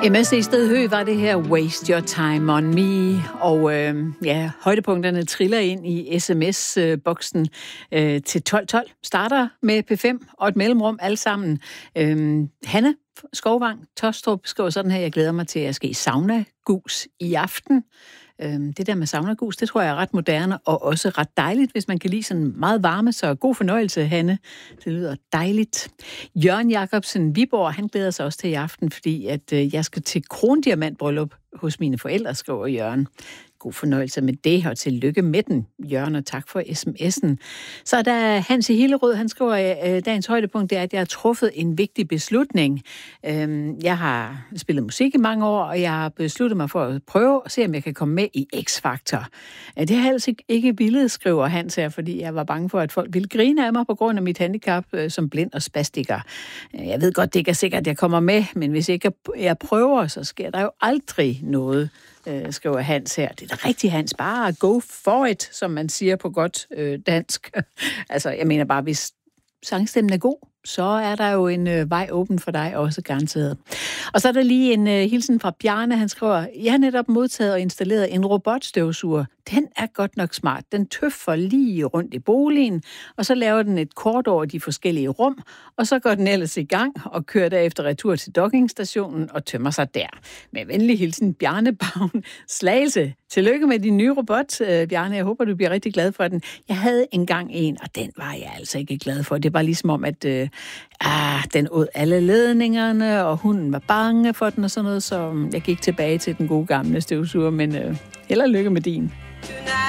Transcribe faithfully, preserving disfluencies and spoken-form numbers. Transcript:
M S C Sted Høgh var det her Waste Your Time on Me, og øh, ja, højdepunkterne triller ind i sms-boksen øh, til tolv tolv. Starter med P fem og et mellemrum alle sammen. Øh, Hanne Skovvang Tostrup skriver sådan her: jeg glæder mig til at ske sauna-gus i aften. Det der med saunagus, det tror jeg er ret moderne og også ret dejligt, hvis man kan lide sådan meget varme, så god fornøjelse, Hanne. Det lyder dejligt. Jørgen Jacobsen Viborg, han glæder sig også til i aften, fordi at jeg skal til krondiamantbryllup hos mine forældre, skriver Jørgen. God fornøjelse med det, og tillykke med den, Jørgen, og tak for sms'en. Så er der Hans i Hillerød, han skriver, at dagens højdepunkt er, at jeg har truffet en vigtig beslutning. Jeg har spillet musik i mange år, og jeg har besluttet mig for at prøve at se, om jeg kan komme med i X-Factor. Det har jeg altså ikke villet, skriver Hans her, fordi jeg var bange for, at folk ville grine af mig på grund af mit handicap som blind og spastiker. Jeg ved godt, det ikke er sikkert, at jeg kommer med, men hvis ikke jeg prøver, så sker der jo aldrig noget, skriver Hans her. Det er da rigtigt, Hans. Bare go for it, som man siger på godt øh, dansk. Altså, jeg mener bare, hvis sangstemmen er god, så er der jo en øh, vej åben for dig også, garanteret. Og så er der lige en øh, hilsen fra Bjarne. Han skriver: jeg har netop modtaget og installeret en robotstøvsuger. Den er godt nok smart. Den tøffer lige rundt i boligen, og så laver den et kort over de forskellige rum, og så går den ellers i gang og kører derefter retur til dockingstationen og tømmer sig der. Med venlig hilsen, Bjarne Bavn Slagelse. Tillykke med din nye robot, øh, Bjarne. Jeg håber, du bliver rigtig glad for den. Jeg havde engang en, og den var jeg altså ikke glad for. Det var ligesom om, at øh, ah, den åd alle ledningerne, og hunden var bange for den og sådan noget, så jeg gik tilbage til den gode gamle støvsuger, men øh, held og lykke med din.